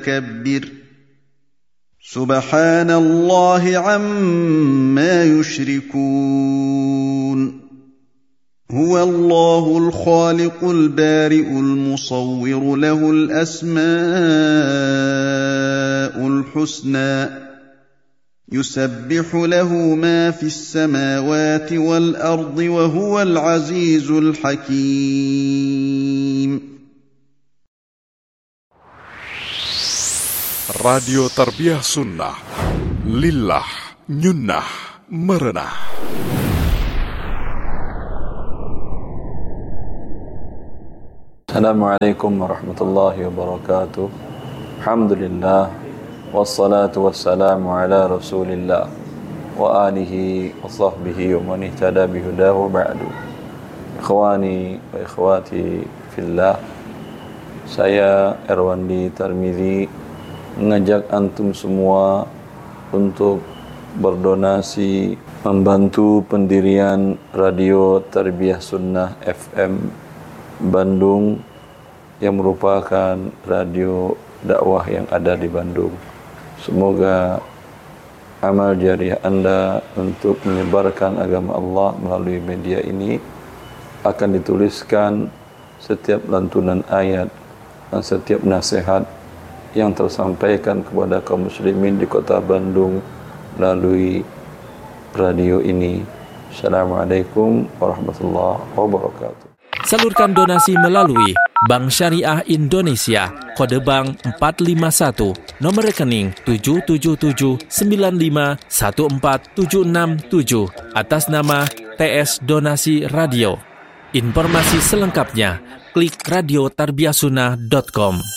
متكبر سبحان الله عما يشركون هو الله الخالق البارئ المصور له الأسماء الحسنى يسبح له ما في السماوات والأرض وهو العزيز الحكيم. Radio Tarbiyah Sunnah Lillah Nyunnah Merenah. Assalamualaikum warahmatullahi wabarakatuh. Alhamdulillah wassalatu wassalamu ala rasulillah wa alihi wa sahbihi wa man ihtada bihudahu ba'du. Ikhwani wa ikhwati fillah, saya Erwandi Tarmizi mengajak antum semua untuk berdonasi membantu pendirian Radio Tarbiyah Sunnah FM Bandung yang merupakan radio dakwah yang ada di Bandung. Semoga amal jariah Anda untuk menyebarkan agama Allah melalui media ini akan dituliskan setiap lantunan ayat dan setiap nasihat yang tersampaikan kepada kaum muslimin di kota Bandung melalui radio ini. Assalamualaikum warahmatullahi wabarakatuh. Salurkan donasi melalui Bank Syariah Indonesia, kode bank 451, nomor rekening 777951476 atas nama TS Donasi Radio. Informasi selengkapnya klik radiotarbiyahsunnah.com.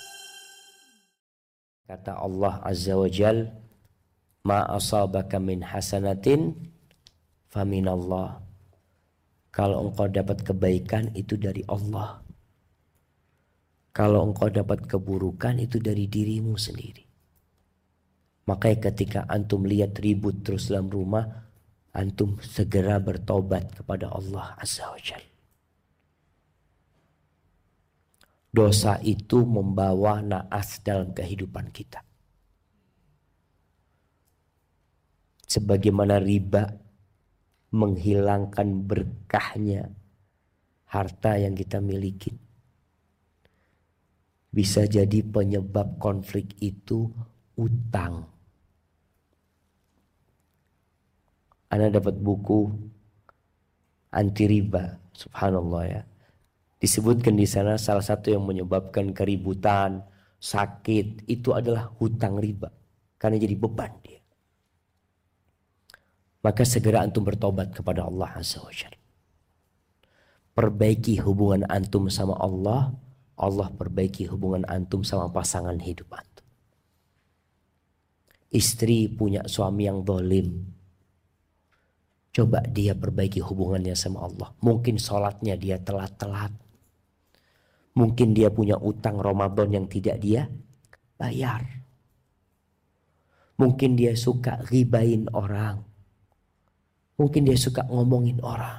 Kata Allah Azza wa Jal, ma asabaka min hasanatin faminallah. Kalau engkau dapat kebaikan itu dari Allah. Kalau engkau dapat keburukan itu dari dirimu sendiri. Makanya ketika antum lihat ribut terus dalam rumah, antum segera bertobat kepada Allah Azza wa Jalla. Dosa itu membawa naas dalam kehidupan kita. Sebagaimana riba menghilangkan berkahnya harta yang kita miliki. Bisa jadi penyebab konflik itu utang. Ana dapat buku anti riba, subhanallah ya. Disebutkan di sana salah satu yang menyebabkan keributan, sakit itu adalah hutang riba. Karena jadi beban dia. Maka segera antum bertobat kepada Allah Azza wa Jalla. Perbaiki hubungan antum sama Allah, Allah perbaiki hubungan antum sama pasangan hidup antum. Istri punya suami yang zalim, coba dia perbaiki hubungannya sama Allah. Mungkin sholatnya dia telat-telat. Mungkin dia punya utang Ramadan yang tidak dia bayar. Mungkin dia suka ribain orang. Mungkin dia suka ngomongin orang.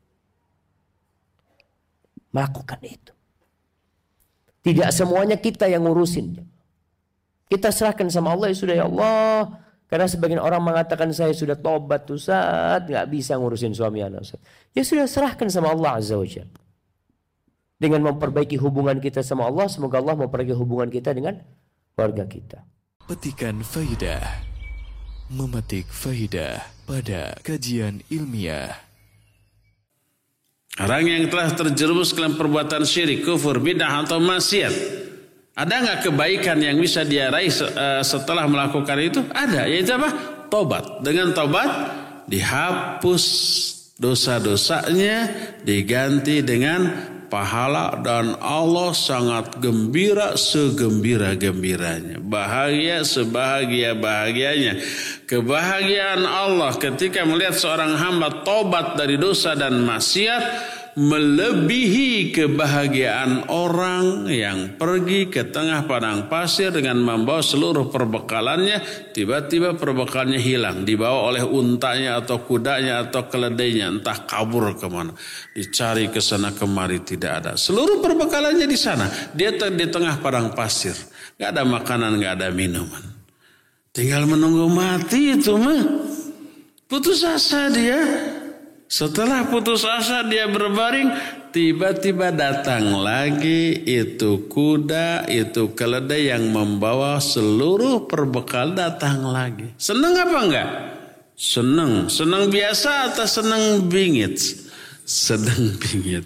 Melakukan itu. Tidak semuanya kita yang ngurusin. Kita serahkan sama Allah, ya sudah ya Allah. Karena sebagian orang mengatakan saya sudah tobat Ustaz, gak bisa ngurusin suami anak Ustaz. Ya sudah serahkan sama Allah Azza wa Jalla. Dengan memperbaiki hubungan kita sama Allah, semoga Allah memperbaiki hubungan kita dengan keluarga kita. Petikan faidah. Memetik faidah pada kajian ilmiah. Orang yang telah terjerumus dalam perbuatan syirik, kufur, bid'ah atau maksiat, ada nggak kebaikan yang bisa dia raih setelah melakukan itu? Ada, yaitu apa? Tobat. Dengan tobat dihapus dosa-dosanya, diganti dengan pahala, dan Allah sangat gembira segembira-gembiranya, bahagia sebahagia-bahagianya. Kebahagiaan Allah ketika melihat seorang hamba tobat dari dosa dan maksiat, melebihi kebahagiaan orang yang pergi ke tengah padang pasir dengan membawa seluruh perbekalannya, tiba-tiba perbekalnya hilang, dibawa oleh untanya atau kudanya atau keledainya, entah kabur kemana, dicari ke sana kemari tidak ada. Seluruh perbekalannya di sana, dia di tengah padang pasir, nggak ada makanan, nggak ada minuman, tinggal menunggu mati itu mah. Putus asa dia. Setelah putus asa dia berbaring, tiba-tiba datang lagi itu kuda, itu keledai yang membawa seluruh perbekal datang lagi. Senang apa enggak? Senang. Senang biasa atau senang bingit? Senang bingit.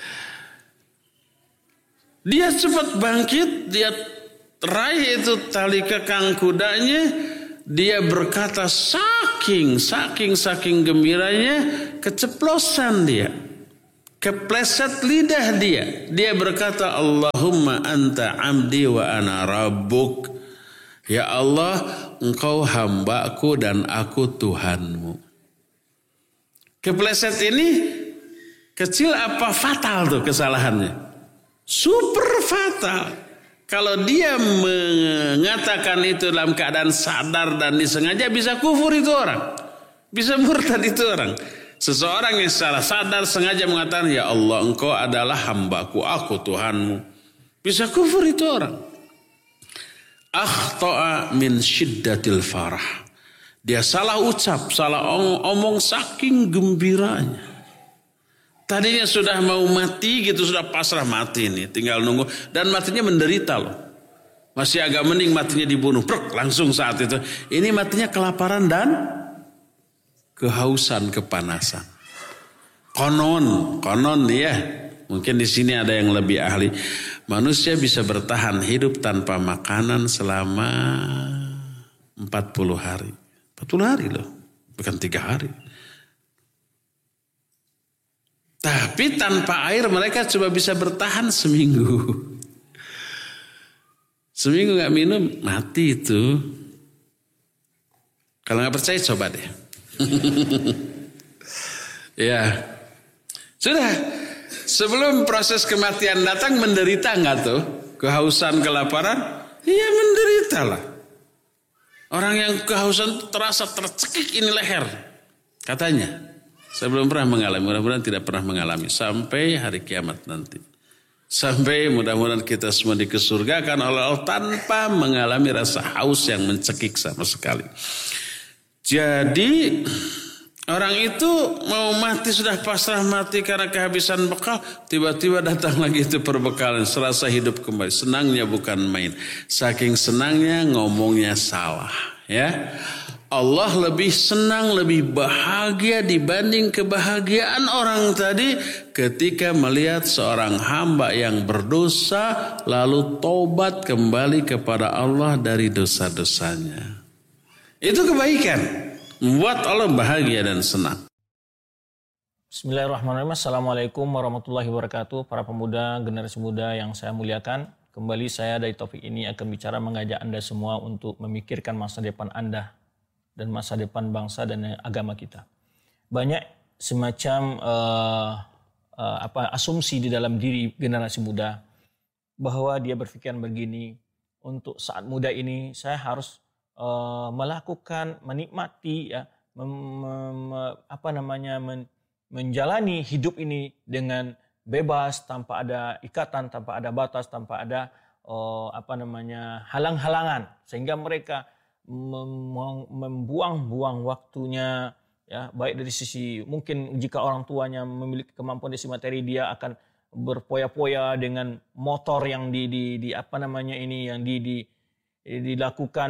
Dia cepat bangkit, dia raih itu tali kekang kudanya, dia berkata saking gembiranya, keceplosan dia, kepleset lidah dia. Dia berkata, Allahumma anta abdi wa ana rabbuk. Ya Allah, engkau hambaku dan aku Tuhanmu. Kepleset ini kecil apa fatal tuh kesalahannya? Super fatal. Kalau dia mengatakan itu dalam keadaan sadar dan disengaja, bisa kufur itu orang. Bisa murtad itu orang. Seseorang yang secara sadar sengaja mengatakan, ya Allah engkau adalah hambaku, aku Tuhanmu. Bisa kufur itu orang. Akhta'a min syiddatil farah. Dia salah ucap, salah omong saking gembiranya. Tadinya sudah mau mati gitu, sudah pasrah mati nih, tinggal nunggu. Dan matinya menderita loh. Masih agak mending matinya dibunuh, langsung saat itu. Ini matinya kelaparan dan kehausan, kepanasan. Konon ya. Mungkin di sini ada yang lebih ahli. Manusia bisa bertahan hidup tanpa makanan selama 40 hari. 40 hari loh, bukan 3 hari. Tapi tanpa air mereka coba bisa bertahan seminggu. Seminggu gak minum, mati itu. Kalau gak percaya coba deh. Ya. Sudah. Sebelum proses kematian datang, menderita gak tuh? Kehausan, kelaparan? Iya menderita lah. Orang yang kehausan terasa tercekik ini leher. Katanya. Saya belum pernah mengalami, mudah-mudahan tidak pernah mengalami sampai hari kiamat nanti. Sampai mudah-mudahan kita semua dikesurgakan oleh Allah tanpa mengalami rasa haus yang mencekik sama sekali. Jadi orang itu mau mati, sudah pasrah mati karena kehabisan bekal, tiba-tiba datang lagi itu perbekalan, serasa hidup kembali. Senangnya bukan main. Saking senangnya ngomongnya salah, ya. Allah lebih senang, lebih bahagia dibanding kebahagiaan orang tadi ketika melihat seorang hamba yang berdosa lalu tobat kembali kepada Allah dari dosa-dosanya. Itu kebaikan, membuat Allah bahagia dan senang. Bismillahirrahmanirrahim. Assalamualaikum warahmatullahi wabarakatuh. Para pemuda, generasi muda yang saya muliakan, kembali saya dari topik ini akan bicara mengajak Anda semua untuk memikirkan masa depan Anda dan masa depan bangsa dan agama kita. Banyak semacam asumsi di dalam diri generasi muda bahwa dia berpikiran begini, untuk saat muda ini saya harus menikmati ya, menjalani hidup ini dengan bebas, tanpa ada ikatan, tanpa ada batas, tanpa ada halang-halangan, sehingga mereka membuang-buang waktunya, ya, baik dari sisi mungkin jika orang tuanya memiliki kemampuan dari sisi materi, dia akan berpoya-poya dengan motor yang dilakukan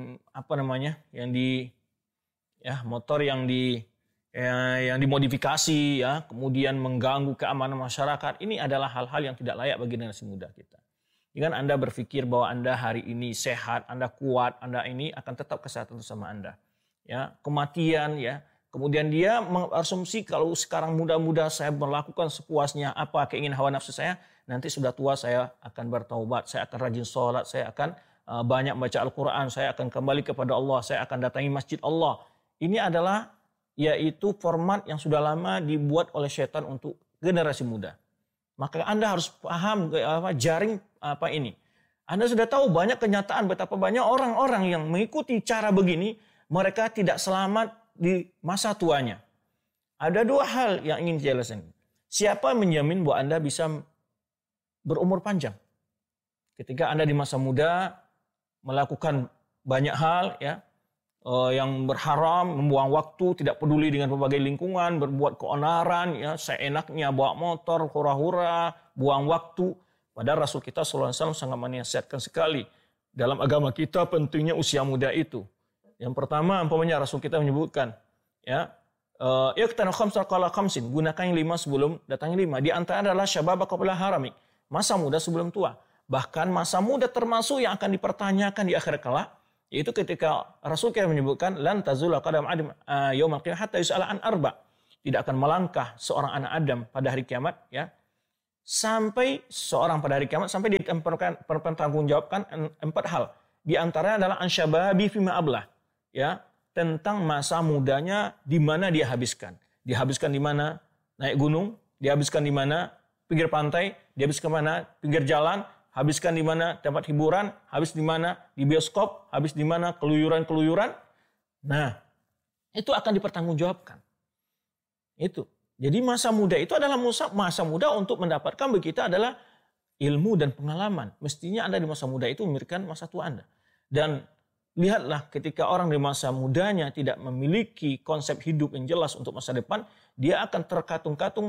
motor yang dimodifikasi, ya, kemudian mengganggu keamanan masyarakat. Ini adalah hal-hal yang tidak layak bagi generasi muda kita. Jangan Anda berpikir bahwa Anda hari ini sehat, Anda kuat, Anda ini akan tetap kesehatan bersama Anda. Ya, kematian, ya. Kemudian dia mengasumsi kalau sekarang muda-muda saya melakukan sepuasnya apa keinginan hawa nafsu saya, nanti sudah tua saya akan bertaubat, saya akan rajin sholat, saya akan banyak baca Al-Quran, saya akan kembali kepada Allah, saya akan datangi masjid Allah. Ini adalah yaitu format yang sudah lama dibuat oleh syaitan untuk generasi muda. Maka Anda harus paham jaring ini. Anda sudah tahu banyak kenyataan betapa banyak orang-orang yang mengikuti cara begini, mereka tidak selamat di masa tuanya. Ada dua hal yang ingin saya jelaskan. Siapa menjamin bahwa Anda bisa berumur panjang? Ketika Anda di masa muda melakukan banyak hal yang berharam, membuang waktu, tidak peduli dengan berbagai lingkungan, berbuat keonaran, seenaknya bawa motor, hura-hura, buang waktu. Padahal Rasul kita SAW sangat menasihatkan sekali. Dalam agama kita pentingnya usia muda itu. Yang pertama, umpamanya Rasul kita menyebutkan, iqtanu khamsa qala khamsin, gunakan yang 5 sebelum datangnya 5. Di antara adalah syababa qabla haramik, masa muda sebelum tua. Bahkan masa muda termasuk yang akan dipertanyakan di akhir kala, yaitu ketika Rasul kita menyebutkan lan tazula qadam adam yaumil qiyamah hatta yus'ala an arba. Tidak akan melangkah seorang anak Adam pada hari kiamat, sampai seorang pada hari kiamat sampai dipertanggungjawabkan 4 hal. Di antara adalah ansyababi fima ablah, tentang masa mudanya di mana dia habiskan. Dihabiskan di mana? Naik gunung, dihabiskan di mana? Pinggir pantai, dihabiskan di mana? Pinggir jalan, habiskan di mana? Tempat hiburan, habis di mana? Di bioskop, habis di mana? Keluyuran-keluyuran. Nah, itu akan dipertanggungjawabkan. Itu. Jadi masa muda itu adalah masa muda untuk mendapatkan bagi kita adalah ilmu dan pengalaman. Mestinya Anda di masa muda itu memberikan masa tua Anda. Dan lihatlah ketika orang di masa mudanya tidak memiliki konsep hidup yang jelas untuk masa depan, dia akan terkatung-katung,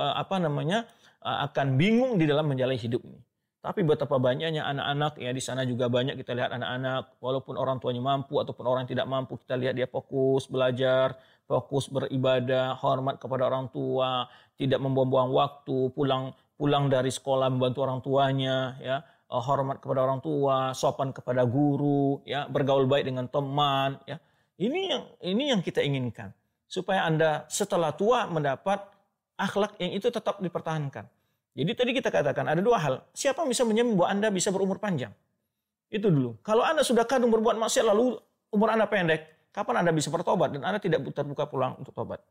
akan bingung di dalam menjalani hidup ini. Tapi betapa banyaknya anak-anak, di sana juga banyak kita lihat anak-anak, walaupun orang tuanya mampu ataupun orang yang tidak mampu, kita lihat dia fokus belajar, fokus beribadah, hormat kepada orang tua, tidak membuang-buang waktu, pulang dari sekolah membantu orang tuanya, hormat kepada orang tua, sopan kepada guru, bergaul baik dengan teman, Ini yang kita inginkan, supaya Anda setelah tua mendapat akhlak yang itu tetap dipertahankan. Jadi tadi kita katakan ada 2 hal. Siapa bisa menjamin bahwa Anda bisa berumur panjang? Itu dulu. Kalau Anda sudah kadung berbuat maksiat lalu umur Anda pendek, kapan Anda bisa bertobat dan Anda tidak terbuka peluang untuk tobat?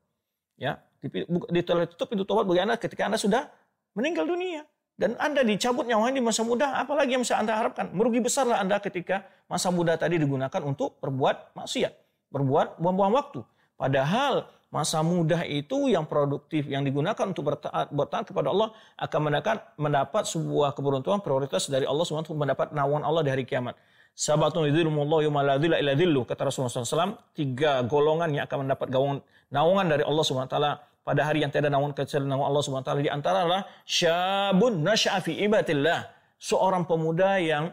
Ditutup pintu tobat bagi Anda ketika Anda sudah meninggal dunia. Dan Anda dicabut nyawanya di masa muda, apalagi yang bisa Anda harapkan? Merugi besarlah Anda ketika masa muda tadi digunakan untuk berbuat maksiat, buang-buang waktu. Padahal masa muda itu yang produktif, yang digunakan untuk bertaat kepada Allah, akan mendapat sebuah keberuntungan prioritas dari Allah SWT, mendapat naungan Allah di hari kiamat. Sabatun yudhilumullahu yawma la dhilla illa dhilluh, kata Rasulullah SAW, 3 golongan yang akan mendapat naungan dari Allah SWT pada hari yang tiada naungan kecuali naungan Allah SWT. Di antara adalah syabun nasya'a fi ibadatillah, seorang pemuda yang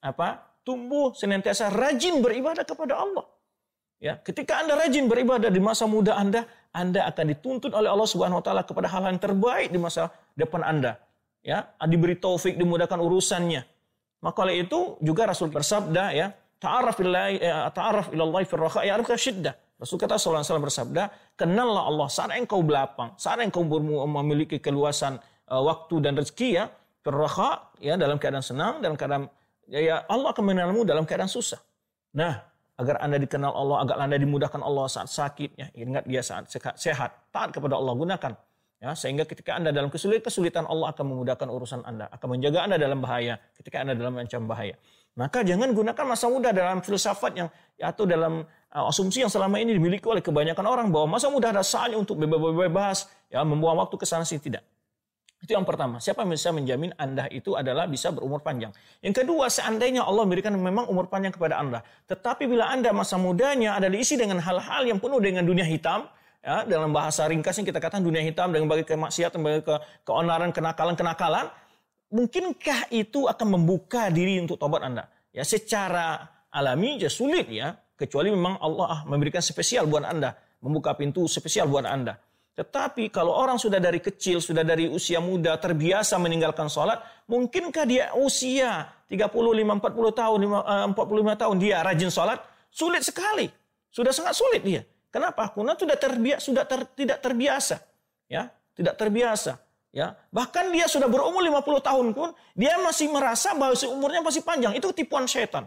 tumbuh senantiasa rajin beribadah kepada Allah. Ketika Anda rajin beribadah di masa muda Anda akan dituntut oleh Allah Subhanahu wa taala kepada hal yang terbaik di masa depan Anda. Diberi taufik, dimudahkan urusannya. Maka oleh itu juga Rasul bersabda, ta'arraf ilallahi fil raha ya'rifka syiddah. Rasul kita sallallahu alaihi wasallam bersabda, kenallah Allah saat engkau belapang, saat engkau memiliki keluasan waktu dan rezeki, fil raha, dalam keadaan senang, dalam keadaan Allah akan mengenalmu dalam keadaan susah. Nah, agar Anda dikenal Allah, agar Anda dimudahkan Allah saat sakit, ingat dia saat sehat, taat kepada Allah, gunakan. Sehingga ketika Anda dalam kesulitan, Allah akan memudahkan urusan Anda, akan menjaga Anda dalam bahaya, ketika Anda dalam ancaman bahaya. Maka jangan gunakan masa muda dalam filsafat atau dalam asumsi yang selama ini dimiliki oleh kebanyakan orang, bahwa masa muda ada saatnya untuk bebas, membuang waktu ke sana sini, tidak. Itu yang pertama. Siapa yang bisa menjamin Anda itu adalah bisa berumur panjang? Yang kedua, seandainya Allah memberikan memang umur panjang kepada Anda, tetapi bila Anda masa mudanya ada diisi dengan hal-hal yang penuh dengan dunia hitam, dalam bahasa ringkasnya kita katakan dunia hitam, dengan berbagai kemaksiatan, berbagai keonaran, kenakalan, mungkinkah itu akan membuka diri untuk tobat Anda? Secara alami sulit, kecuali memang Allah memberikan spesial buat Anda, membuka pintu spesial buat Anda. Tetapi kalau orang sudah dari kecil, sudah dari usia muda terbiasa meninggalkan sholat, mungkinkah dia usia 35, 40 tahun, 45 tahun dia rajin sholat? Sulit sekali. Sudah sangat sulit dia. Kenapa? Karena tidak terbiasa. Tidak terbiasa. Bahkan dia sudah berumur 50 tahun pun, dia masih merasa bahwa umurnya masih panjang. Itu tipuan setan.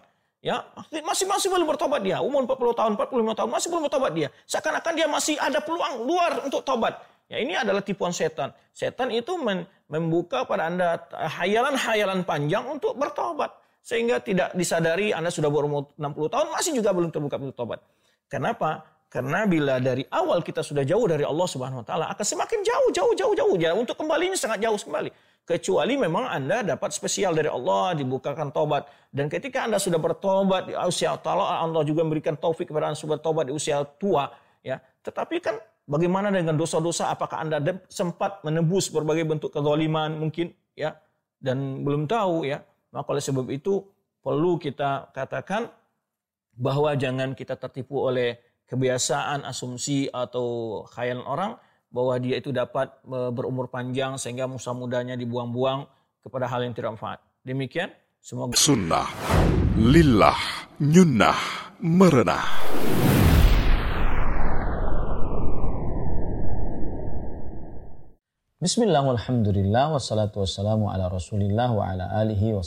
Masih belum bertobat dia. Umur 40 tahun, 45 tahun masih belum bertobat dia. Seakan-akan dia masih ada peluang luar untuk tobat. Ya, ini adalah tipuan setan. Setan itu membuka pada Anda hayalan-hayalan panjang untuk bertobat. Sehingga tidak disadari Anda sudah berumur 60 tahun masih juga belum terbuka pintu tobat. Kenapa? Karena bila dari awal kita sudah jauh dari Allah Subhanahu wa taala akan semakin jauh ya, untuk kembalinya sangat jauh kembali. Kecuali memang Anda dapat spesial dari Allah, dibukakan tobat. Dan ketika Anda sudah bertobat di usia Allah juga memberikan taufik kepada Anda bertobat di usia tua, ya. Tetapi kan bagaimana dengan dosa-dosa? Apakah Anda sempat menebus berbagai bentuk kezaliman mungkin, ya, dan belum tahu, ya. Maka oleh sebab itu perlu kita katakan bahwa jangan kita tertipu oleh kebiasaan, asumsi atau khayalan orang bahwa dia itu dapat berumur panjang sehingga masa mudanya dibuang-buang kepada hal yang tidak manfaat. Demikian, semoga Sunnah, lillah, nyunnah, merenah. Bismillah, walhamdulillah, wassalatu wassalamu ala rasulillah wa ala alihi wa